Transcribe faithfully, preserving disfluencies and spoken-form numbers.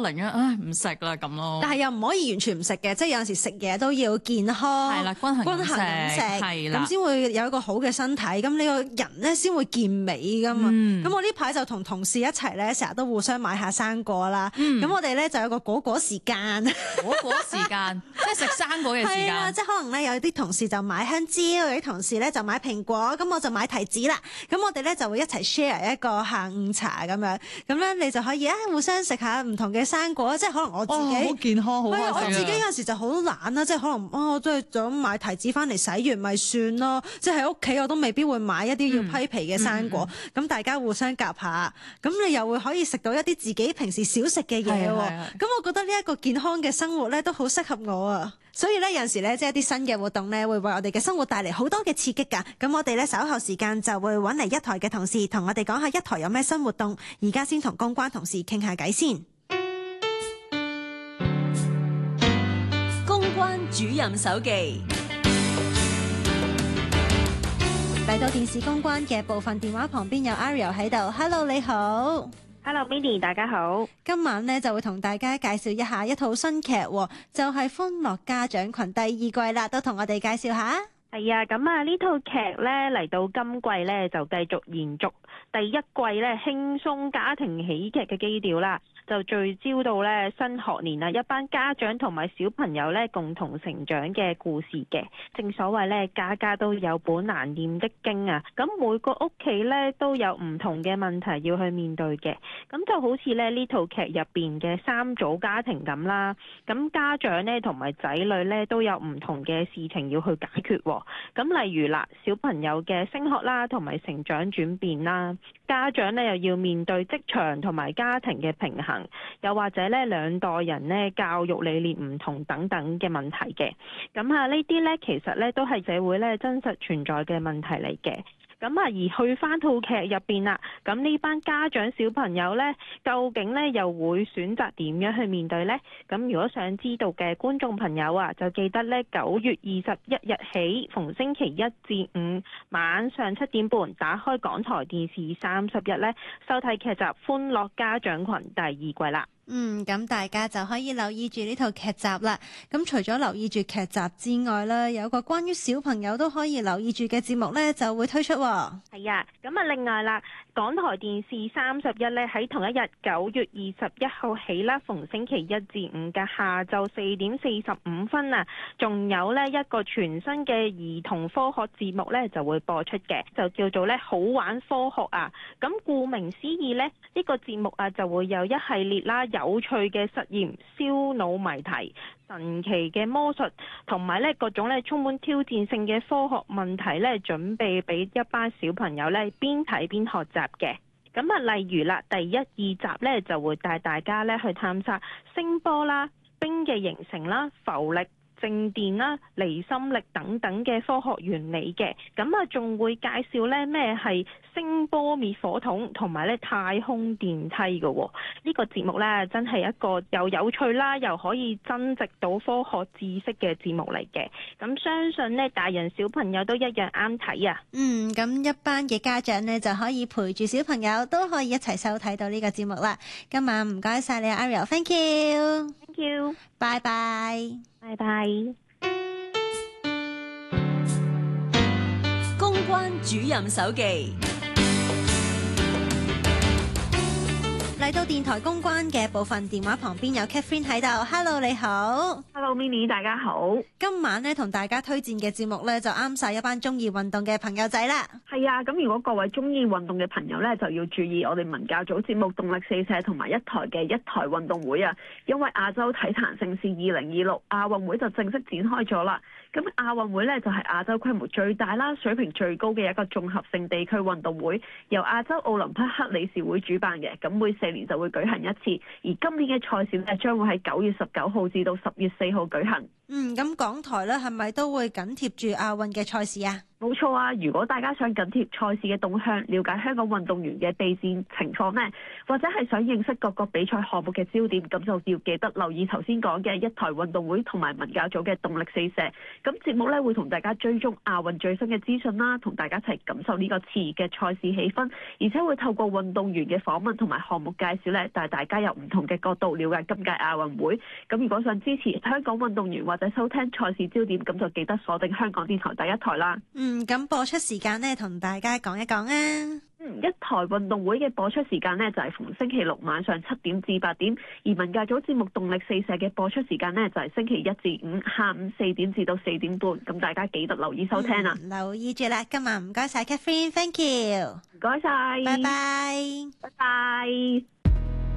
寧願唉唔食啦咁咯。 但係又唔可以完全唔食嘅，即係有陣時食嘢都要健康， 係啦，均衡均衡飲食， 係啦， 咁先會有一個好嘅身體，咁你個人咧先會健美噶嘛。咁、嗯、我呢排就同同事一齊咧，成日都互相買下生果啦。咁、嗯、我哋咧就有個果果時間， 果果時間即係食生果嘅時間。 即係可能咧有啲同事就買香蕉，有啲同事咧就買蘋果，咁我就買提子啦。咁我哋咧就會一齊 share 一個下午茶咁樣，咁咧你就可以啊互相食下唔同嘅生果，即係可能我自己好、 哦、健康好開心。 我自己有陣時就好懶啦，即係可能啊我都係想買提子翻嚟洗完咪算咯，即係喺屋企我都未必會買一啲要批皮嘅生果。咁、嗯嗯、大家互相夾下，咁你又會可以食到一啲自己平時少食嘅嘢。咁我覺得呢一個健康嘅生活咧都好適合我啊。所以咧有陣時咧即係一啲新嘅活動咧會為我哋嘅生活帶嚟好多嘅刺激㗎。咁我哋咧稍後時間就會揾嚟一台嘅同事同我哋講下一台有咩新活動。而家先同公關同事傾下偈先。 公關主任手記嚟到電視公關嘅部分，電話旁邊有 Ariel 喺度。Hello， 你好。 Hello，Minnie， 大家好。 今晚咧就會同大家介紹一下一套新劇，就係《歡樂家長群》第二季啦，都同我哋介紹下。 係啊，咁啊呢套劇咧嚟到今季咧就繼續延續第一季咧輕鬆家庭喜劇嘅基調啦，就聚焦到咧新學年啊一班家長同埋小朋友咧共同成長嘅故事嘅。正所謂咧家家都有本難念的經啊，咁每個屋企咧都有唔同嘅問題要去面對嘅。咁就好似咧呢套劇入邊嘅三組家庭咁啦，咁家長咧同埋仔女咧都有唔同嘅事情要去解決喎。咁例如啦，小朋友嘅升學啦，同埋成長轉變啦，家長咧又要面對職場同埋家庭嘅平衡，又或者咧兩代人咧教育理念唔同等等嘅問題嘅。咁啊呢啲咧其實咧都係社會咧真實存在嘅問題嚟嘅。咁啊，而去翻套劇入邊啦，咁呢班家長小朋友呢，究竟呢又會選擇點樣去面對呢？咁如果想知道嘅觀眾朋友啊，就記得呢九月二十一日起，逢星期一至五晚上七點半，打開港台電視三十一呢，收睇劇集《歡樂家長群》第二季啦。 嗯，咁大家就可以留意住呢套劇集啦。咁除咗留意住劇集之外咧，有個關於小朋友都可以留意住嘅節目咧，就會推出。 係啊，咁啊，另外啦，港台電視三十一咧喺同一日九月二十一號起啦，逢星期一至五嘅下晝四點四十五分啊，仲有呢一個全新嘅兒童科學節目咧就會播出嘅，就叫做咧好玩科學啊。咁顧名思義咧，呢個節目啊就會有一系列啦。有趣嘅實驗、燒腦謎題、神奇嘅魔術，同埋咧各種咧充滿挑戰性嘅科學問題咧，準備俾一班小朋友咧邊睇邊學習嘅。咁啊，例如啦，第一二集咧就會帶大家咧去探索聲波啦、冰嘅形成啦、浮力、靜電啦、離心力等等嘅科學原理嘅。咁啊，仲會介紹咧咩係聲波滅火筒同埋咧太空電梯嘅喎。呢個節目咧真係一個又有趣啦，又可以增值到科學知識嘅節目嚟嘅。咁相信咧大人小朋友都一樣啱睇啊。 嗯，咁一班嘅家長咧就可以陪住小朋友都可以一齊收睇到呢個節目啦。今晚唔該晒你 Ariel，Thank you，Thank you， 拜拜， 拜拜。 公關主任手記。 嚟到電台公關嘅部分，電話旁邊有 Catherine 喺度。Hello， 你好。 Hello，Minnie， 大家好。 今晚咧同大家推薦嘅節目咧就啱晒一班中意運動嘅朋友仔啦。 係啊，咁如果各位中意運動嘅朋友咧，就要注意我哋文教組節目《動力四射》同埋一台嘅一台運動會啊，因為亞洲體壇盛事二零二六亞運會就正式展開咗啦。咁亞運會咧就係亞洲規模最大啦、水平最高嘅一個綜合性地區運動會，由亞洲奧林匹克理事會主辦嘅，咁每四年就會舉行一次。而今年嘅賽事咧將會喺九月十九號至到十月四號舉行。 嗯，咁港台咧係咪都會緊貼住亞運嘅賽事啊？ 冇錯啊！如果大家想緊貼賽事嘅動向，了解香港運動員嘅備戰情況呢，或者係想認識各個比賽項目嘅焦點，咁就要記得留意頭先講嘅一台運動會同埋文教組嘅動力四射。咁節目呢會同大家追蹤亞運最新嘅資訊啦，同大家一齊感受呢個熾熱嘅賽事氣氛，而且會透過運動員嘅訪問同埋項目介紹呢，帶大家由唔同嘅角度了解今屆亞運會。咁如果想支持香港運動員或者收聽賽事焦點，咁就記得鎖定香港電台第一台啦。 嗯，咁播出時間呢，同大家講一講啊。 嗯，一台運動會嘅播出時間呢，就係逢星期六晚上七點至八點，而文教組節目動力四射嘅播出時間呢，就係星期一至五下午四點至到四點半，咁大家記得留意收聽啦。 嗯，留意住啦，今日唔該晒 Catherine，thank you， 唔該晒， 拜拜， 拜拜。